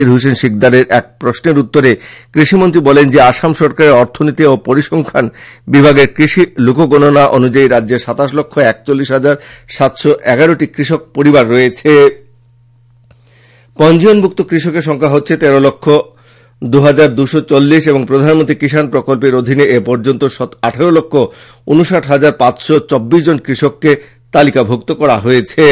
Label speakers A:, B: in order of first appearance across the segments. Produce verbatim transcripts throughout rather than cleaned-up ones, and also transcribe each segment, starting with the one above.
A: হোসেন শিকদারের এক প্রশ্নের উত্তরে কৃষিমন্ত্রী বলেন যে আসাম সরকারের অর্থনীতি ও পরিসংখ্যান বিভাগের কৃষি লোকগণনা অনুযায়ী রাজ্যে সাতাশ লক্ষ একচল্লিশ হাজার সাতশো এগারোটি কৃষক পরিবার রয়েছে। পঞ্জীয়নভুক্ত কৃষকের সংখ্যা হচ্ছে তেরো লক্ষ দু হাজার দুশো চল্লিশ এবং প্রধানমন্ত্রী কিষাণ প্রকল্পের অধীনে এ পর্যন্ত আঠারো লক্ষ উনষাট হাজার পাঁচশো চব্বিশ জন কৃষককে তালিকাভুক্ত করা হয়েছে।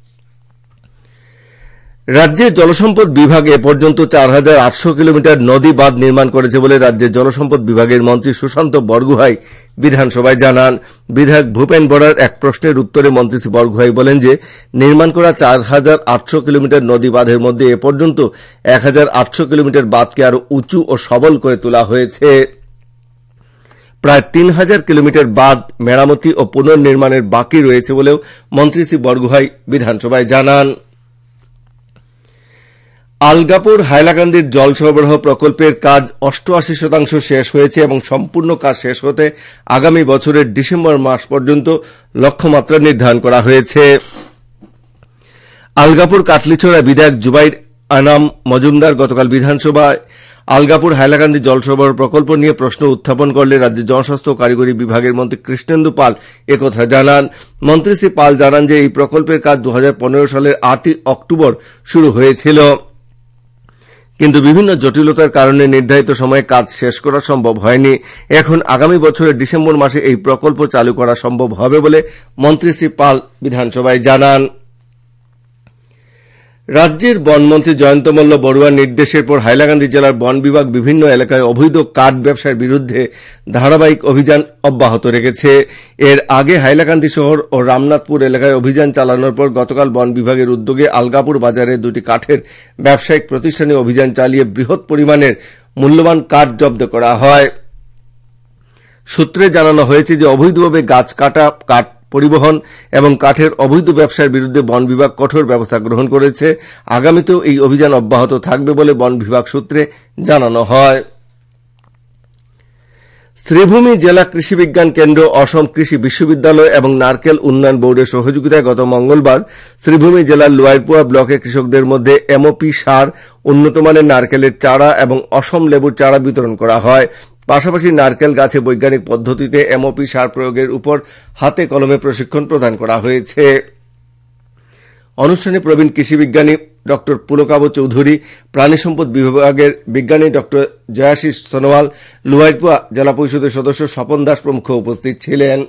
A: রাজ্যের জলসম্পদ বিভাগ এ পর্যন্ত চার হাজার আটশো কিলোমিটার নদী বাঁধ নির্মাণ করেছে বলে রাজ্যের জলসম্পদ বিভাগের মন্ত্রী সুশান্ত বরগুহাই বিধানসভায় জানান। বিধায়ক ভূপেন বরার এক প্রশ্নের উত্তরে মন্ত্রী শ্রী বরগুহাই বলেন যে নির্মাণ করা চার হাজার আটশো কিলোমিটার নদী বাঁধের মধ্যে এ পর্যন্ত এক হাজার আটশো কিলোমিটার বাঁধকে আরো উঁচু ও সবল করে তোলা হয়েছে। প্রায় তিন হাজার কিলোমিটার বাঁধ মেরামতি ও পুনর্নির্মাণের বাকি রয়েছে বলেও মন্ত্রী শ্রী বরগুহাই বিধানসভায় জানান। আলগাপুর হাইলাকান্দির জল সরবরাহ প্রকল্পের কাজ অষ্টআশি শতাংশ শেষ হয়েছে এবং সম্পূর্ণ কাজ শেষ হতে আগামী বছরের ডিসেম্বর মাস পর্যন্ত লক্ষ্যমাত্রা নির্ধারণ করা হয়েছে। আলগাপুর কাটলিছড়া বিধায়ক জুবাইর আনাম মজুমদার গতকাল বিধানসভায় আলগাপুর হাইলাকান্দি জল সরবরাহ প্রকল্প নিয়ে প্রশ্ন উত্থাপন করলে রাজ্যের জনস্বাস্থ্য ও কারিগরি বিভাগের মন্ত্রী কৃষ্ণেন্দু পাল একথা জানান। মন্ত্রী শ্রী পাল জানান যে এই প্রকল্পের কাজ দু হাজার পনেরো সালের আটই অক্টোবর শুরু হয়েছিল, কিন্তু বিভিন্ন জটিলতার কারণে নির্ধারিত সময়ে কাজ শেষ করা সম্ভব হয়নি। এখন আগামী বছরের ডিসেম্বর মাসে এই প্রকল্প চালু করা সম্ভব হবে বলে মন্ত্রী শ্রী পাল বিধানসভায় জানান। রাজ্যের বনমন্ত্রী জয়ন্ত মল্ল বড়ুয়ার নির্দেশের পর হাইলাকান্দি জেলার বন বিভাগ বিভিন্ন এলাকায় অবৈধ কাঠ ব্যবসার বিরুদ্ধে ধারাবাহিক অভিযান অব্যাহত রেখেছে। এর আগে হাইলাকান্দি শহর ও রামনাথপুর এলাকায় অভিযান চালানোর পর গতকাল বন বিভাগের উদ্যোগে আলগাপুর বাজারে দুটি কাঠের ব্যবসায়িক প্রতিষ্ঠানে অভিযান চালিয়ে বৃহৎ পরিমাণের মূল্যবান কাঠ জব্দ করা হয়। সূত্রে জানানো হয়েছে যে অবৈধভাবে গাছ কাটা, কাঠ পরিবহন এবং কাঠের অবৈধ ব্যবসার বিরুদ্ধে বন বিভাগ কঠোর ব্যবস্থা গ্রহণ করেছে। আগামীতেও এই অভিযান অব্যাহত থাকবে বলে বন বিভাগ সূত্রে জানানো হয়। শ্রীভূমি জেলা কৃষি বিজ্ঞান কেন্দ্র, অসম কৃষি বিশ্ববিদ্যালয় এবং নারকেল উন্নয়ন বোর্ডের সহযোগিতায় গত মঙ্গলবার শ্রীভূমি জেলার লোয়ারপুয়া ব্লকে কৃষকদের মধ্যে এমওপি সার, উন্নতমানের নারকেলের চারা এবং অসম লেবুর চারা বিতরণ করা হয়। পাশাপাশি নারকেল গাছে বৈজ্ঞানিক পদ্ধতিতে এমওপি সার প্রয়োগের উপর হাতে কলমে প্রশিক্ষণ প্রদান করা হয়েছে। অনুষ্ঠানে প্রবীণ কৃষি বিজ্ঞানী ডক্টর পুলকাব চৌধুরী, প্রাণী সম্পদ বিভাগের বিজ্ঞানী ডক্টর জয়াশিস সোনোয়াল, লোয়ারপুয়া জেলা পরিষদের সদস্য স্বপন দাস প্রমুখ উপস্থিত ছিলেন।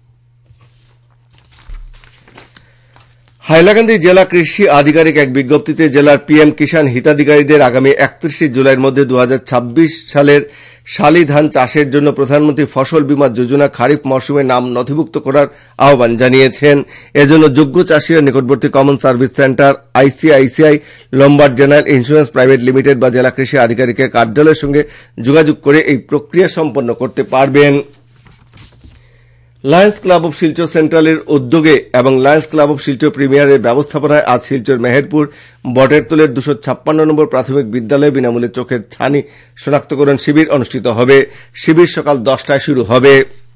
A: হাইলাকান্দি জেলা কৃষি আধিকারিক এক বিজ্ঞপ্তিতে জেলার পিএম কিষাণ হিতাধিকারীদের আগামী একত্রিশে জুলাইয়ের মধ্যে দু হাজার ছাব্বিশ সালের শালি ধান চাষের জন্য প্রধানমন্ত্রী ফসল বীমা যোজনা খারিফ মৌসুমে নাম নথিভুক্ত করার আহ্বান জানিয়েছেন। এজন্য যোগ্য চাষীরা নিকটবর্তী common service centre, ICICI Lombard general insurance private limited বা জেলা কৃষি আধিকারিকের কার্যালয়ের সঙ্গে যোগাযোগ করে এই প্রক্রিয়া সম্পন্ন করতে পারবেন। লায়ন্স ক্লাব অব শিলচর সেন্ট্রালের উদ্যোগে এবং লায়ন্স ক্লাব অব শিলচর প্রিমিয়ারের ব্যবস্থাপনায় আজ শিলচর মেহেরপুর বটেরতলের দুশো ছাপ্পান্ন নম্বর প্রাথমিক বিদ্যালয়ে বিনামূল্যে চোখের ছানি শনাক্তকরণ শিবির অনুষ্ঠিত হবে। শিবির সকাল দশটায় শুরু হবে।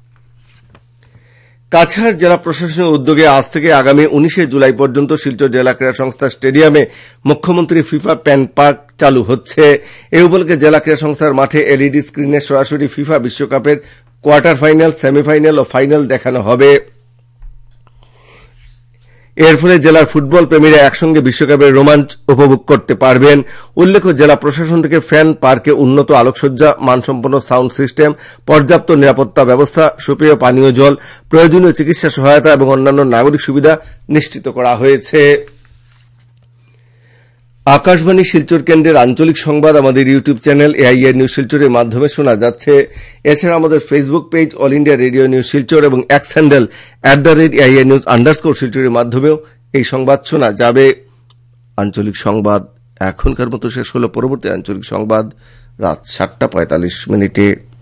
A: কাছাড় জেলা প্রশাসনের উদ্যোগে আজ থেকে আগামী উনিশে জুলাই পর্যন্ত শিলচর জেলা ক্রীড়া সংস্থা স্টেডিয়ামে মুখ্যমন্ত্রী ফিফা প্যান পার্ক চালু হচ্ছে। এই উপলক্ষে জেলা ক্রীড়া সংস্থার মাঠে এলইডি স্ক্রিনে সরাসরি ফিফা বিশ্বকাপের কোয়ার্টার ফাইনাল, সেমিফাইনাল ও ফাইনাল দেখানো হবে। এর ফলে জেলার ফুটবল প্রেমীরা একসঙ্গে বিশ্বকাপের রোমাঞ্চ উপভোগ করতে পারবেন। উল্লেখ্য, জেলা প্রশাসন থেকে ফ্যান পার্কে উন্নত আলোকসজ্জা, মানসম্পন্ন সাউন্ড সিস্টেম, পর্যাপ্ত নিরাপত্তা ব্যবস্থা, সুপেয় পানীয় জল, প্রয়োজনীয় চিকিৎসা সহায়তা এবং অন্যান্য নাগরিক সুবিধা নিশ্চিত করা হয়েছে। আকাশবাণী শিলচর কেন্দ্রের আঞ্চলিক সংবাদ আমাদের ইউটিউব চ্যানেল এআইআর নিউজ শিলচরের মাধ্যমে শোনা যাচ্ছে। এছাড়া আমাদের Facebook page all India radio news Silchar এবং x handle at the rate AIR news underscore শিলচরের মাধ্যমেও এই সংবাদ শোনা যাবে। আঞ্চলিক সংবাদ এখনকার মতো শেষ হল। পরবর্তী আঞ্চলিক সংবাদ রাত সাতটা পঁয়তাল্লিশ মিনিটে।